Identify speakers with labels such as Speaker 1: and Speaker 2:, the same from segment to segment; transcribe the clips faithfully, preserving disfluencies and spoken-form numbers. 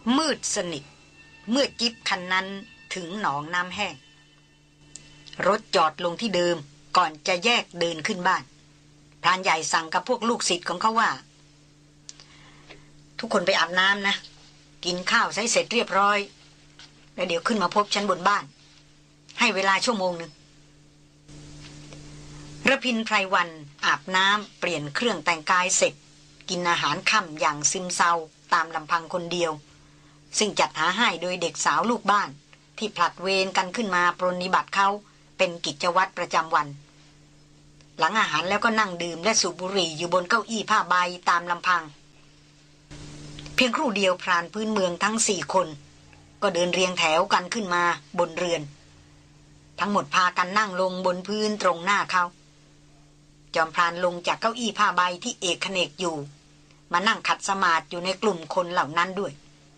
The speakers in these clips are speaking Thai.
Speaker 1: มืดสนิทเมื่อจิ๊บคันนั้นถึงหนองน้ำแห้งรถจอดลงที่เดิมก่อนจะแยกเดินขึ้นบ้านพรานใหญ่สั่งกับพวกลูกศิษย์ของเขาว่าทุกคนไปอาบน้ำนะกินข้าวใช้เสร็จเรียบร้อยแล้วเดี๋ยวขึ้นมาพบฉันบนบ้านให้เวลาชั่วโมงหนึ่งระพินไพรวันอาบน้ำเปลี่ยนเครื่องแต่งกายเสร็จกินอาหารค่ำอย่างซึมเซาตามลำพังคนเดียวซึ่งจัดหาให้โดยเด็กสาวลูกบ้านที่ผลัดเวรกันขึ้นมาปรนนิบัติเขาเป็นกิจวัตรประจำวันหลังอาหารแล้วก็นั่งดื่มและสูบบุหรี่อยู่บนเก้าอี้ผ้าใบตามลำพังเพียงครู่เดียวพรานพื้นเมืองทั้งสี่คนก็เดินเรียงแถวกันขึ้นมาบนเรือนทั้งหมดพากันนั่งลงบนพื้นตรงหน้าเขาจอมพรานลงจากเก้าอี้ผ้าใบที่เอกเขนกอยู่มานั่งขัดสมาธิอยู่ในกลุ่มคนเหล่านั้นด้วย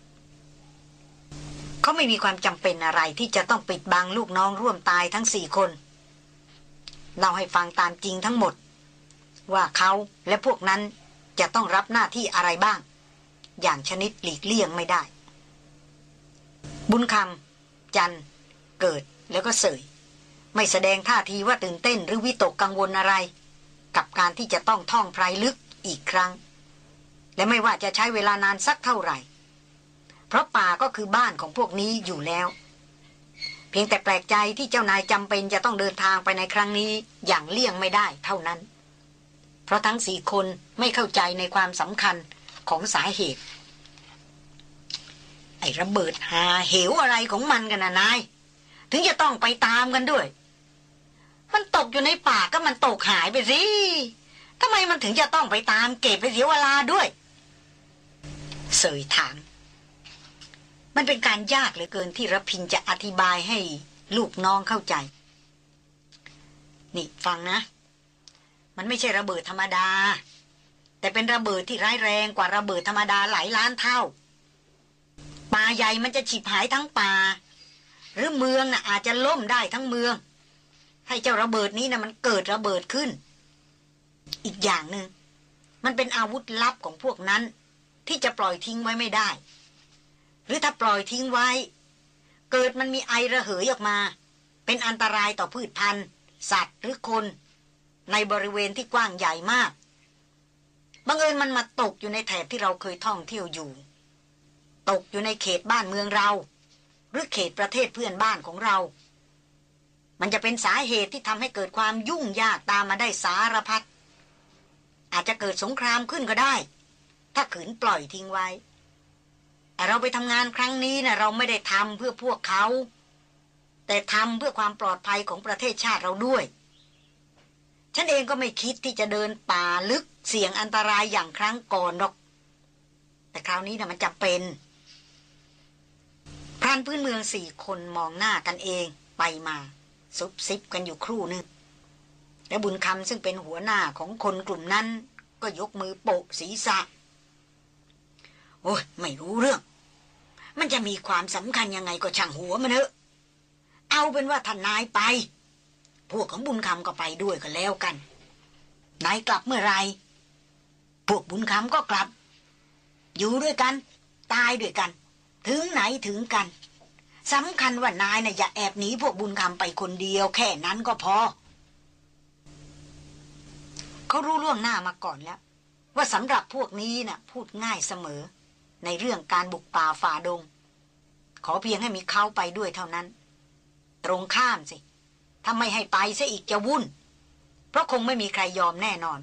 Speaker 1: เขาไม่มีความจำเป็นอะไรที่จะต้องปิดบังลูกน้องร่วมตายทั้งสี่คนเล่าให้ฟังตามจริงทั้งหมดว่าเขาและพวกนั้นจะต้องรับหน้าที่อะไรบ้างอย่างชนิดหลีกเลี่ยงไม่ได้บุญคำจันเกิดแล้วก็เสยไม่แสดงท่าทีว่าตื่นเต้นหรือวิตกกังวลอะไรกับการที่จะต้องท่องไพรลึกอีกครั้งและไม่ว่าจะใช้เวลานานสักเท่าไหร่เพราะป่าก็คือบ้านของพวกนี้อยู่แล้วเพียงแต่แปลกใจที่เจ้านายจำเป็นจะต้องเดินทางไปในครั้งนี้อย่างเลี่ยงไม่ได้เท่านั้นเพราะทั้งสี่คนไม่เข้าใจในความสำคัญของสาเหตุไอ้ระเบิดหาเหวอะไรของมันกันนะนายถึงจะต้องไปตามกันด้วยมันตกอยู่ในป่าก็มันตกหายไปสิทำไมมันถึงจะต้องไปตามเก็บไปเสียเวลาด้วยเสยถามมันเป็นการยากเหลือเกินที่ระพินจะอธิบายให้ลูกน้องเข้าใจนี่ฟังนะมันไม่ใช่ระเบิดธรรมดาแต่เป็นระเบิดที่ร้ายแรงกว่าระเบิดธรรมดาหลายล้านเท่าป่าใหญ่มันจะฉิบหายทั้งป่าหรือเมืองน่ะอาจจะล่มได้ทั้งเมืองให้เจ้าระเบิดนี้นะมันเกิดระเบิดขึ้นอีกอย่างหนึ่งมันเป็นอาวุธลับของพวกนั้นที่จะปล่อยทิ้งไว้ไม่ได้หรือถ้าปล่อยทิ้งไว้เกิดมันมีไอระเหยออกมาเป็นอันตรายต่อพืชพันธุ์สัตว์หรือคนในบริเวณที่กว้างใหญ่มากบังเอิญมันมาตกอยู่ในแถบที่เราเคยท่องเที่ยวอยู่ตกอยู่ในเขตบ้านเมืองเราหรือเขตประเทศเพื่อนบ้านของเรามันจะเป็นสาเหตุที่ทำให้เกิดความยุ่งยากตามมาได้สารพัดอาจจะเกิดสงครามขึ้นก็ได้ถ้าขืนปล่อยทิ้งไว้แต่เราไปทำงานครั้งนี้นะเราไม่ได้ทำเพื่อพวกเขาแต่ทำเพื่อความปลอดภัยของประเทศชาติเราด้วยฉันเองก็ไม่คิดที่จะเดินป่าลึกเสี่ยงอันตรายอย่างครั้งก่อนหรอกแต่คราวนี้นะมันจำเป็นพรานพื้นเมืองสี่คนมองหน้ากันเองไปมาซุบซิบกันอยู่ครู่นึงและบุญคำซึ่งเป็นหัวหน้าของคนกลุ่มนั้นก็ยกมือโปะศีรษะโอ้ยไม่รู้เรื่องมันจะมีความสำคัญยังไงก็ช่างหัวมันเถอะเอาเป็นว่าท่านนายไปพวกของบุญคำก็ไปด้วยกันแล้วกันนายกลับเมื่อไรพวกบุญคำก็กลับอยู่ด้วยกันตายด้วยกันถึงไหนถึงกันสำคัญว่านายน่ะอย่าแอบหนีพวกบุญคำไปคนเดียวแค่นั้นก็พอเขารู้ล่วงหน้ามาก่อนแล้วว่าสำหรับพวกนี้น่ะพูดง่ายเสมอในเรื่องการบุกป่าฝ่าดงขอเพียงให้มีเขาไปด้วยเท่านั้นตรงข้ามสิถ้าไม่ให้ไปซะอีกจะวุ่นเพราะคงไม่มีใครยอมแน่นอน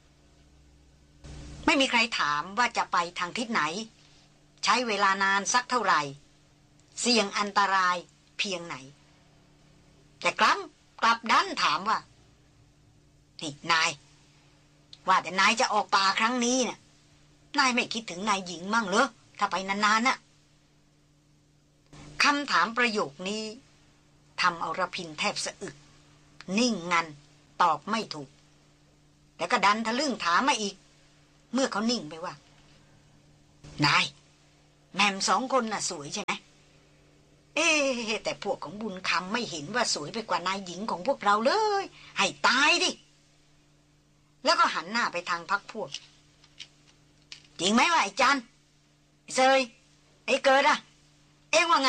Speaker 1: ไม่มีใครถามว่าจะไปทางทิศไหนใช้เวลานานสักเท่าไหร่เสี่ยงอันตรายเพียงไหนแต่กลับกลับดันถามว่านี่นายว่าแต่นายจะออกป่าครั้งนี้น่ะนายไม่คิดถึงนายหญิงมั่งเหรอถ้าไปนานๆน่ะคำถามประโยคนี้ทำเอาระพินแทบสะอึกนิ่งงันตอบไม่ถูกแต่ก็ดันทะลึ่งถามมาอีกเมื่อเขานิ่งไปว่านายแม่มสองคนน่ะสวยใช่ไหมเอ๊ะแต่พวกของบุญคำไม่เห็นว่าสวยไปกว่านายหญิงของพวกเราเลยให้ตายดิแล้วก็หันหน้าไปทางพรรคพวกจริงไหมวะไอ้จันเซยไอ้เกิดอะเอ็งว่าไง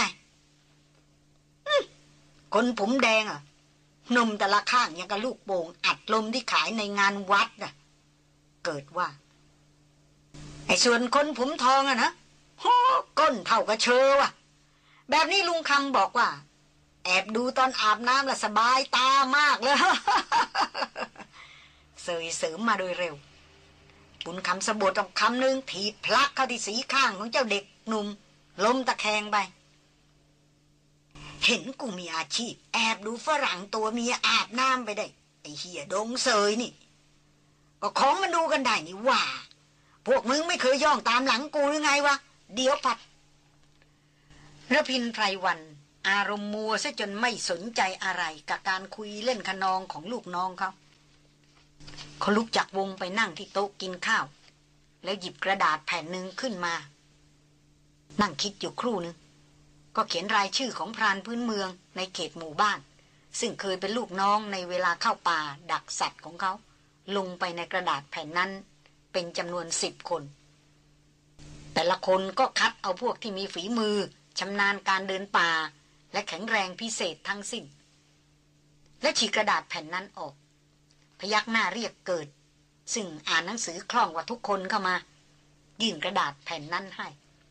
Speaker 1: คนผมแดงอะนมแต่ละข้างยังกับลูกโป่งอัดลมที่ขายในงานวัดน่ะเกิดว่าไอ้ส่วนคนผมทองอะนะโหก้นเท่ากระเชอว่ะแบบนี้ลุงคำบอกว่าแอบดูตอนอาบน้ำละสบายตามากเลย เสยเสริมมาโดยเร็วบุญคำสะบดออกคำหนึ่งถีบพลักเข้าที่สีข้างของเจ้าเด็กหนุ่มล้มตะแคงไปเห็นกูมีอาชีพแอบดูฝรั่งตัวเมียอาบน้ำไปได้ไอ้เหี้ยดงเสยนี่ก็ของมันดูกันได้นี่ว่าพวกมึงไม่เคยย่องตามหลังกูหรือไงวะเดี๋ยวปัดระพินไพรวันอารมณ์มัวซะจนไม่สนใจอะไรกับการคุยเล่นขนองของลูกน้องเขาเขาลุกจากวงไปนั่งที่โต๊ะกินข้าวแล้วหยิบกระดาษแผ่นหนึ่งขึ้นมานั่งคิดอยู่ครู่นึงก็เขียนรายชื่อของพรานพื้นเมืองในเขตหมู่บ้านซึ่งเคยเป็นลูกน้องในเวลาเข้าป่าดักสัตว์ของเขาลงไปในกระดาษแผ่นนั้นเป็นจำนวนสิบคนแต่ละคนก็คัดเอาพวกที่มีฝีมือชำนาญการเดินป่าและแข็งแรงพิเศษทั้งสิ้นและฉีกกระดาษแผ่นนั้นออกพยักหน้าเรียกเกิดซึ่งอ่านหนังสือคล่องกว่าทุกคนเข้ามายื่นกระดาษแผ่นนั้นให้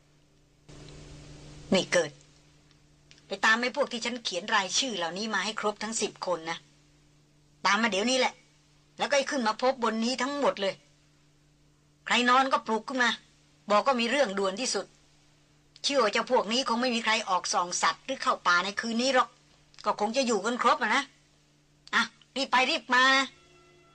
Speaker 1: นี่เกิดไปตามไอ้พวกที่ฉันเขียนรายชื่อเหล่านี้มาให้ครบทั้งสิบคนนะตามมาเดี๋ยวนี้แหละแล้วก็ให้ขึ้นมาพบบนนี้ทั้งหมดเลยใครนอนก็ปลุกขึ้นมาบอกก็มีเรื่องด่วนที่สุดเชื่อว่าเจ้าพวกนี้คงไม่มีใครออกส่องสัตว์หรือเข้าป่าในคืนนี้หรอกก็คงจะอยู่กันครบอ่ะนะอ่ะรีบไปรีบมานะ